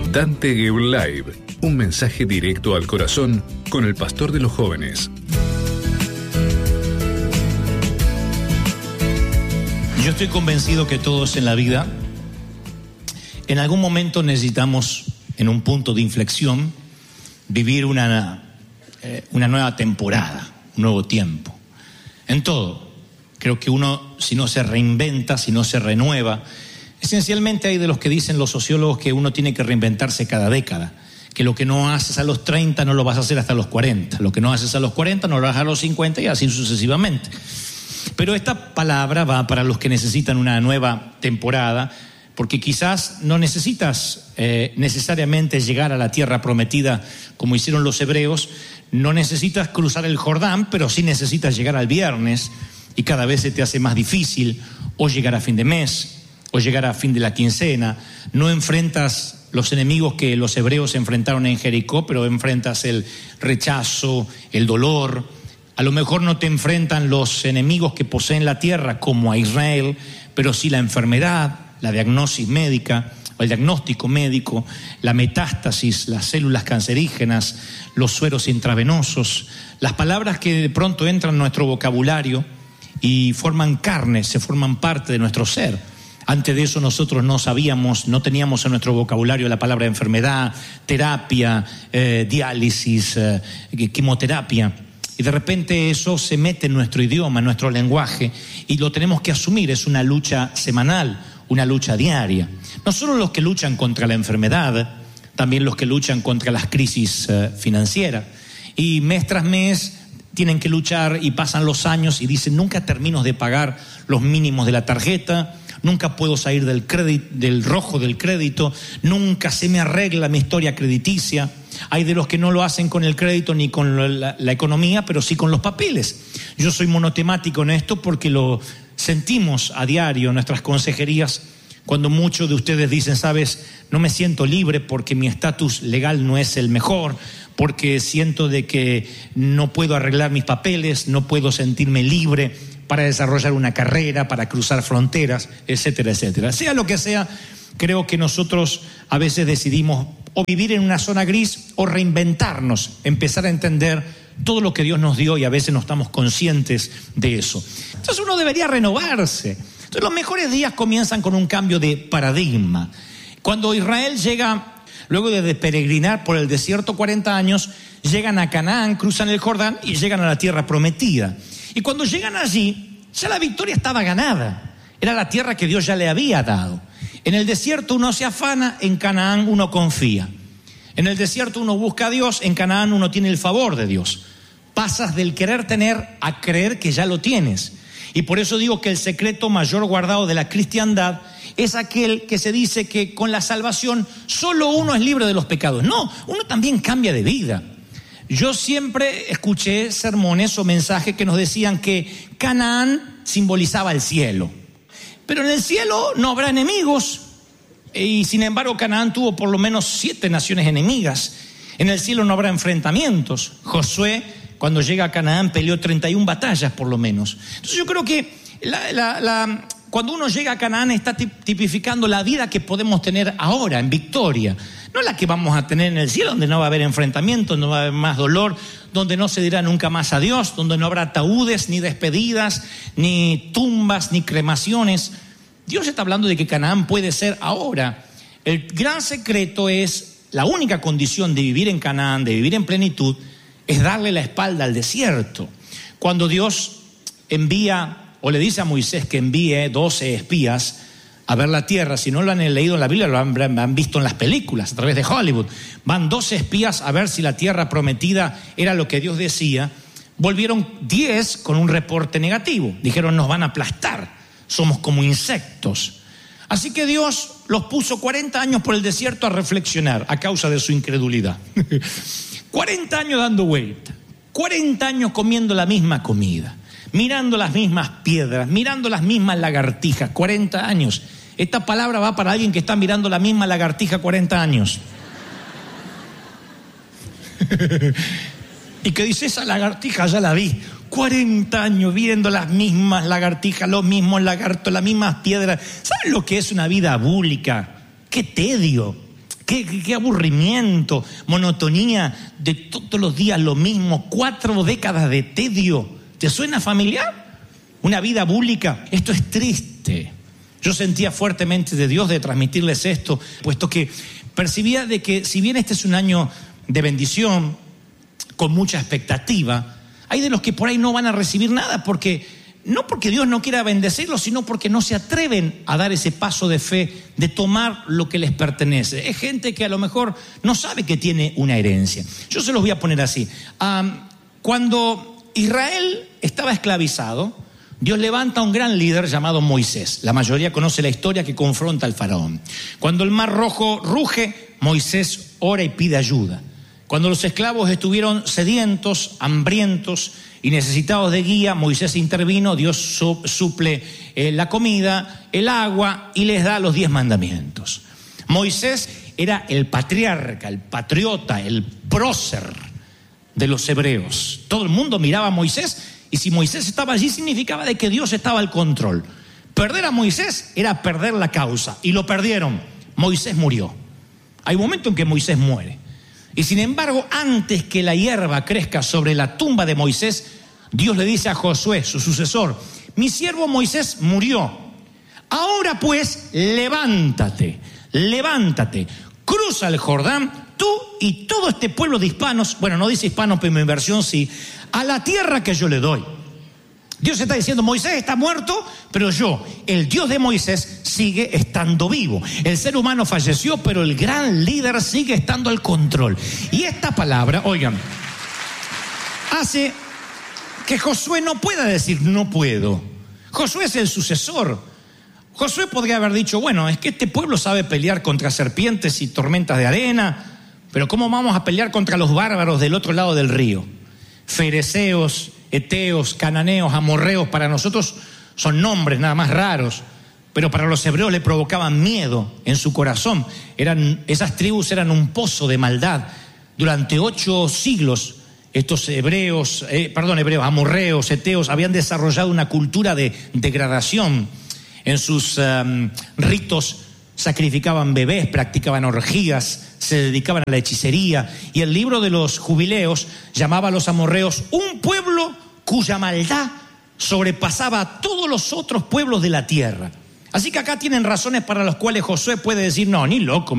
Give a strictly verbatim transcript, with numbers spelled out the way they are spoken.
Dante Gebel Live, un mensaje directo al corazón con el pastor de los jóvenes. Yo estoy convencido que todos en la vida, en algún momento necesitamos, en un punto de inflexión, vivir una, eh, una nueva temporada, un nuevo tiempo. En todo. Creo que uno, si no se reinventa, si no se renueva, esencialmente hay de los que dicen los sociólogos que uno tiene que reinventarse cada década, que lo que no haces a los treinta no lo vas a hacer hasta los cuarenta, lo que no haces a los cuarenta no lo vas a hacer a los cincuenta y así sucesivamente. Pero esta palabra va para los que necesitan una nueva temporada, porque quizás no necesitas eh, necesariamente llegar a la tierra prometida como hicieron los hebreos, no necesitas cruzar el Jordán, pero sí necesitas llegar al viernes y cada vez se te hace más difícil, o llegar a fin de mes, o llegar a fin de la quincena. No enfrentas los enemigos que los hebreos enfrentaron en Jericó, pero enfrentas el rechazo, el dolor. A lo mejor no te enfrentan los enemigos que poseen la tierra como a Israel, pero sí la enfermedad, la diagnosis médica, o el diagnóstico médico, la metástasis, las células cancerígenas, los sueros intravenosos, las palabras que de pronto entran en nuestro vocabulario y forman carne, se forman parte de nuestro ser. Antes de eso nosotros no sabíamos, no teníamos en nuestro vocabulario la palabra enfermedad, terapia, eh, diálisis, eh, quimioterapia. Y de repente eso se mete en nuestro idioma, en nuestro lenguaje, y lo tenemos que asumir. Es una lucha semanal, una lucha diaria. No solo los que luchan contra la enfermedad, también los que luchan contra las crisis eh, financieras. Y mes tras mes tienen que luchar y pasan los años y dicen, nunca termino de pagar los mínimos de la tarjeta, nunca puedo salir del crédito, del rojo del crédito, nunca se me arregla mi historia crediticia. Hay de los que no lo hacen con el crédito ni con la, la economía, pero sí con los papeles. Yo soy monotemático en esto porque lo sentimos a diario en nuestras consejerías, cuando muchos de ustedes dicen, sabes, no me siento libre porque mi estatus legal no es el mejor, porque siento de que no puedo arreglar mis papeles, no puedo sentirme libre para desarrollar una carrera, para cruzar fronteras, etcétera, etcétera. Sea lo que sea, creo que nosotros a veces decidimos o vivir en una zona gris o reinventarnos, empezar a entender todo lo que Dios nos dio y a veces no estamos conscientes de eso. Entonces uno debería renovarse. Entonces los mejores días comienzan con un cambio de paradigma. Cuando Israel llega, luego de peregrinar por el desierto cuarenta años, llegan a Canaán, cruzan el Jordán y llegan a la tierra prometida. Y cuando llegan allí, ya la victoria estaba ganada. Era la tierra que Dios ya le había dado. En el desierto uno se afana, en Canaán uno confía. En el desierto uno busca a Dios, en Canaán uno tiene el favor de Dios. Pasas del querer tener a creer que ya lo tienes. Y por eso digo que el secreto mayor guardado de la cristiandad es aquel que se dice que con la salvación solo uno es libre de los pecados. No, uno también cambia de vida. Yo siempre escuché sermones o mensajes que nos decían que Canaán simbolizaba el cielo. Pero en el cielo no habrá enemigos. Y sin embargo Canaán tuvo por lo menos siete naciones enemigas. En el cielo no habrá enfrentamientos. Josué, cuando llega a Canaán, peleó treinta y una batallas por lo menos. Entonces yo creo que la, la, la, cuando uno llega a Canaán está tipificando la vida que podemos tener ahora, en victoria. No la que vamos a tener en el cielo, donde no va a haber enfrentamientos, no va a haber más dolor, donde no se dirá nunca más adiós, donde no habrá ataúdes, ni despedidas, ni tumbas, ni cremaciones. Dios está hablando de que Canaán puede ser ahora. El gran secreto es, la única condición de vivir en Canaán, de vivir en plenitud, es darle la espalda al desierto. Cuando Dios envía, o le dice a Moisés que envíe doce espías a ver la tierra, si no lo han leído en la Biblia, lo han, han visto en las películas, a través de Hollywood. Van doce espías a ver si la tierra prometida era lo que Dios decía. Volvieron diez con un reporte negativo. Dijeron, nos van a aplastar, somos como insectos. Así que Dios los puso cuarenta años por el desierto a reflexionar a causa de su incredulidad. cuarenta años dando vuelta, cuarenta años comiendo la misma comida, mirando las mismas piedras, mirando las mismas lagartijas, cuarenta años. Esta palabra va para alguien que está mirando la misma lagartija cuarenta años. Y que dice, esa lagartija ya la vi. cuarenta años viendo las mismas lagartijas, los mismos lagartos, las mismas piedras. ¿Saben lo que es una vida búlica? ¡Qué tedio! qué, qué, qué aburrimiento, monotonía de todos los días lo mismo, cuatro décadas de tedio. ¿Te suena familiar? Una vida bública. Esto es triste. Yo sentía fuertemente de Dios de transmitirles esto, puesto que percibía de que si bien este es un año de bendición, con mucha expectativa, hay de los que por ahí no van a recibir nada, porque no porque Dios no quiera bendecirlos, sino porque no se atreven a dar ese paso de fe, de tomar lo que les pertenece. Es gente que a lo mejor no sabe que tiene una herencia. Yo se los voy a poner así. Um, cuando Israel estaba esclavizado, Dios levanta a un gran líder llamado Moisés. La mayoría conoce la historia que confronta al faraón. Cuando el mar rojo ruge, Moisés ora y pide ayuda. Cuando los esclavos estuvieron sedientos, hambrientos y necesitados de guía, Moisés intervino, Dios suple eh, la comida, el agua y les da los diez mandamientos. Moisés era el patriarca, el patriota, el prócer de los hebreos. Todo el mundo miraba a Moisés y si Moisés estaba allí significaba de que Dios estaba al control. Perder a Moisés era perder la causa y lo perdieron. Moisés murió. Hay un momento en que Moisés muere. Y sin embargo, antes que la hierba crezca sobre la tumba de Moisés, Dios le dice a Josué, su sucesor: mi siervo Moisés murió. Ahora pues, levántate, levántate, cruza el Jordán, tú y todo este pueblo de hispanos, bueno, no dice hispanos, pero en mi versión sí, a la tierra que yo le doy. Dios está diciendo, Moisés está muerto, pero yo, el Dios de Moisés, sigue estando vivo. El ser humano falleció, pero el gran líder sigue estando al control. Y esta palabra, oigan, hace que Josué no pueda decir no puedo. Josué es el sucesor. Josué podría haber dicho, bueno, es que este pueblo sabe pelear contra serpientes y tormentas de arena, pero ¿cómo vamos a pelear contra los bárbaros del otro lado del río? Fereceos, eteos, cananeos, amorreos, para nosotros son nombres nada más raros, pero para los hebreos le provocaban miedo en su corazón. Eran, esas tribus eran un pozo de maldad. Durante ocho siglos, estos hebreos, eh, perdón, hebreos, amorreos, eteos, habían desarrollado una cultura de degradación. En sus um, ritos sacrificaban bebés, practicaban orgías, se dedicaban a la hechicería, y el libro de los jubileos llamaba a los amorreos un pueblo cuya maldad sobrepasaba a todos los otros pueblos de la tierra. Así que acá tienen razones para las cuales Josué puede decir, no, ni loco.